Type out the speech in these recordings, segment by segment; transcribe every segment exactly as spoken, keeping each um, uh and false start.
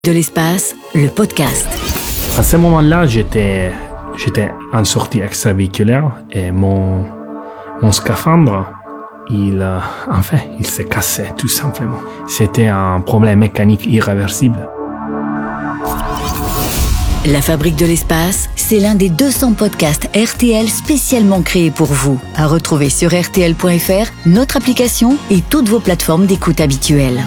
De l'espace, le podcast. À ce moment-là, j'étais, j'étais en sortie extravéhiculaire et mon, mon scaphandre, il, euh, enfin, il s'est cassé, tout simplement. C'était un problème mécanique irréversible. La Fabrique de l'espace, c'est l'un des deux cents podcasts R T L spécialement créés pour vous. À retrouver sur R T L point F R, notre application et toutes vos plateformes d'écoute habituelles.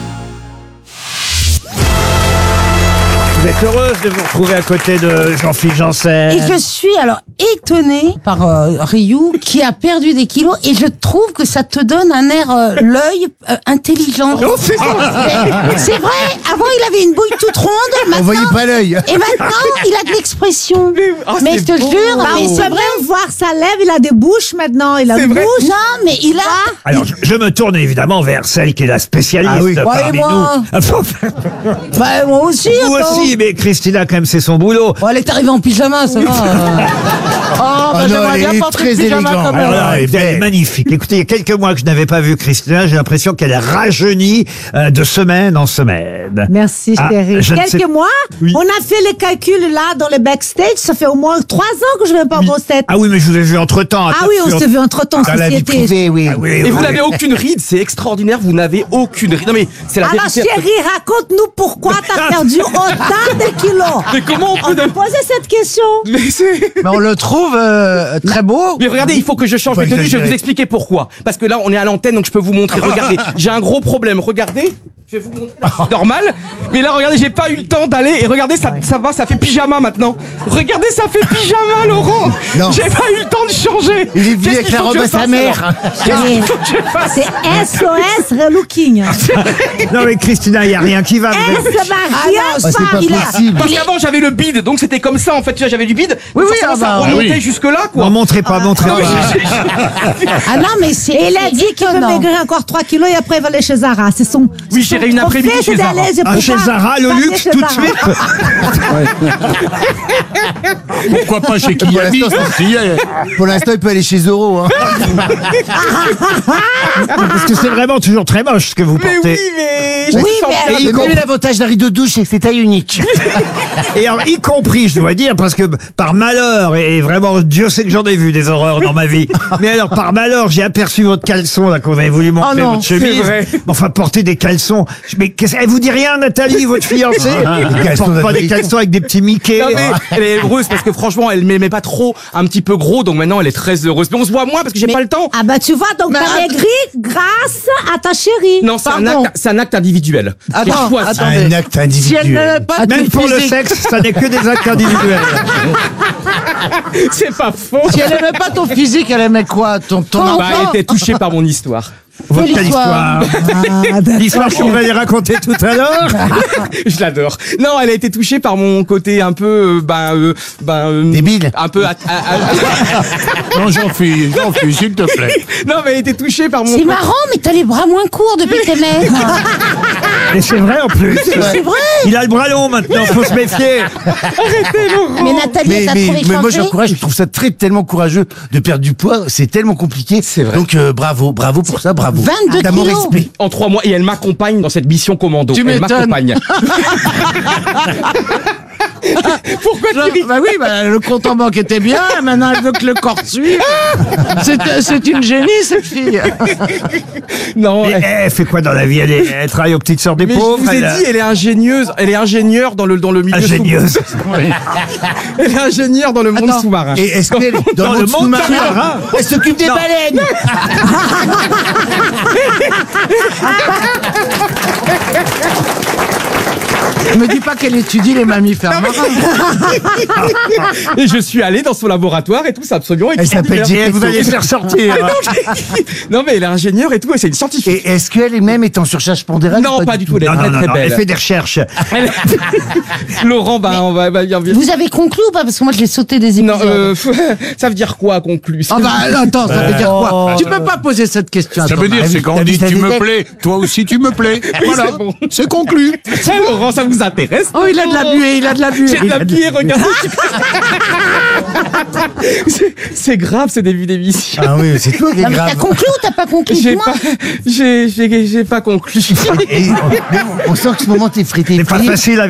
Vous êtes heureuse de vous retrouver à côté de Jean-Philippe Janssen. Et je suis alors étonnée par euh, Ryu qui a perdu des kilos et je trouve que ça te donne un air euh, l'œil euh, intelligent. Non, c'est C'est vrai, avant il avait une bouille toute ronde, maintenant, On voyait pas l'œil. et maintenant il a de l'expression. oh, mais c'est je te beau. jure, Ah, mais on c'est peut vrai. même voir sa lèvre, il a des bouches maintenant, il a C'est une vrai. bouche. Non, mais il a. Alors, je, je me tourne évidemment vers celle qui est la spécialiste Ah oui. Ouais, parmi moi. nous. Bah, moi aussi. Vous attends. aussi, mais Christina, quand même, c'est son boulot. Bon, elle est arrivée en pyjama, ça va. Oh, bah, Ah non, j'aimerais elle bien est porter très le pyjama élégante. comme Alors elle. là, elle est belle, magnifique. Écoutez, il y a quelques mois que je n'avais pas vu Christina, j'ai l'impression qu'elle est rajeunie euh, de semaine en semaine. Merci Ah, chérie. je ne Quelques sais- mois, Oui. on a fait les calculs là dans le backstage, ça fait au moins trois ans que je ne vais pas en grosse tête. Ah oui, mais je vous ai vu entre-temps. Ah oui, on s'est vu entre temps, Dans la vie société. privée, oui. Ah oui, Et oui, vous oui. n'avez aucune ride, c'est extraordinaire, vous n'avez aucune ride. Non mais c'est la Alors vérité. chérie, raconte-nous pourquoi t'as perdu autant de kilos. Mais comment on On peut... peut poser cette question. Mais, c'est- Mais on le trouve euh, très beau. mais regardez, il faut que je change Faut de tenue, je vais exagérer. vous expliquer pourquoi. Parce que là, on est à l'antenne, donc je peux vous montrer. Regardez, j'ai un gros problème, regardez. Je vais vous montrer. C'est normal. Mais là, regardez, j'ai pas eu le temps d'aller. Et regardez, ça, ça va, ça fait pyjama maintenant. Regardez, ça fait pyjama, Laurent. Non. J'ai pas eu le temps de changer. Il est venu Qu'est-ce avec qu'il la faut robe que à je sa fasse, mère. alors Qu'est-ce qu'il faut que je fasse C'est S O S relooking. Non, mais Christina, il n'y a rien qui va. vous êtes- S va Ah rien non, c'est pas il a- possible. Parce qu'avant j'avais le bide, donc c'était comme ça en fait, tu vois, j'avais du bide. Oui, donc oui, forcément, ah ça bah, remontait oui. jusque là quoi. Non, montrez pas, montrez Non, pas. mais j'ai- Ah non, mais c'est. Et il a dit qu'il veut étonnant. maigrir encore trois kilos et après il va aller chez Zara. C'est son. Oui, c'est son j'irai une trophée, après-midi c'est chez Zara. d'aller, je Ah, peux chez pas Zara, le passer luxe, chez tout de Zara. suite. Pourquoi pas chez Pour Kiabi l'instant, Pour l'instant, il peut aller chez Zoro. Hein. Parce que c'est vraiment toujours très moche ce que vous Mais portez. oui, mais. Oui, je sens mais bien. Et il compris l'avantage d'un rideau de douche, c'est que c'est taille unique. Et alors, y compris, je dois dire, parce que par malheur, et vraiment, Dieu sait que j'en ai vu des horreurs dans ma vie. Mais alors, par malheur, j'ai aperçu votre caleçon, là, qu'on avait voulu montrer, Oh non, votre chemise. c'est vrai. Enfin, porter des caleçons. Mais qu'est-ce, elle vous dit rien, Nathalie, votre fiancée? Elle caleçons porte pas des d'Amérique. caleçons avec des petits Mickey. Non, mais elle est heureuse parce que franchement elle m'aimait pas trop, un petit peu gros, donc maintenant elle est très heureuse. Mais on se voit moins parce que j'ai pas le temps. Ah bah tu vois, donc Mais t'as att- maigri grâce à ta chérie. Non, c'est un Pardon. acte, c'est un acte individuel. Attends, J'ai choisi. attends. Un acte Si elle individuel. n'aimait pas Même ton pour le physique, sexe, ça n'est que des actes individuels. C'est pas faux. si elle aimait pas ton physique, elle aimait quoi? Ton, ton Bah, enfant? elle était touchée par mon histoire. Votre Quelle histoire. Ah, d'accord. L'histoire qu'on va les raconter tout à l'heure. Je l'adore. Non, elle a été touchée par mon côté un peu, euh, ben, euh, ben, euh, Débile. un peu. à- à- à- Non, Jean-Philippe, Jean-Philippe, s'il te plaît. non, mais elle a été touchée par mon. C'est marrant, mais t'as les bras moins courts depuis que t'es maigre. Et c'est vrai, en plus. C'est vrai. Il a le bras long maintenant, faut se méfier. Mais Nathalie, Mais, t'as mais, trouvé mais moi, changé? j'encourage, je trouve ça très, tellement courageux de perdre du poids. C'est tellement compliqué. C'est vrai. Donc, euh, bravo, bravo pour ça, bravo. vingt-deux T'as mon kilos. respect. En trois mois, et elle m'accompagne dans cette mission commando. Tu elle m'étonnes. m'accompagne. Pourquoi tu ris? Bah oui, bah, le compte en banque était bien, maintenant elle veut que le corps suive. C'est, c'est une génie, cette fille. Non, Mais elle- elle fait quoi dans la vie? Elle, est- elle travaille aux petites sœurs des mais pauvres. je vous ai elle- dit, elle est ingénieuse. Elle est ingénieure dans le dans le milieu Ingénieuse. sous-marin. Elle est ingénieure dans le monde Attends. sous-marin. Et est-ce qu'elle, dans, Dans le le monde monde sous-marin, sous-marin. elle s'occupe des baleines? Me dis pas qu'elle étudie les mammifères marins. Et je suis allé dans son laboratoire et tout, c'est absolument Elle s'appelle extraordinaire. Et vous allez J P. faire sortir. Non mais elle est ingénieure et tout, et c'est une scientifique. Et est-ce qu'elle elle-même est en surcharge pondérale? Non, pas du tout, elle est Non, très non, non, très non, belle. elle fait des recherches. Elle- Laurent, bah, on va, va bien bien. Vous avez conclu ou pas? Parce que moi je l'ai sauté des épisodes. Non, euh, ça veut dire quoi, conclu? Ah bah attends, ça veut dire quoi? Tu peux pas poser cette question. à Ça ton veut dire, mari. c'est quand on t'as dit vu ta tu me détecte plais, toi aussi tu me plais. Voilà, c'est bon. c'est conclu. Ça, Laurent, ça vous vous intéresse. Oh, il a de la buée, il a de la buée. J'ai de la buée, regardez. C'est- C'est grave ce début d'émission. Ah oui, c'est toi qui est Non, mais t'as grave. conclu ou t'as pas conclu? J'ai Dis-moi. pas, j'ai, j'ai, j'ai pas conclu. Et on, mais on- on sent que ce moment t'es frité. C'est pas frité. facile à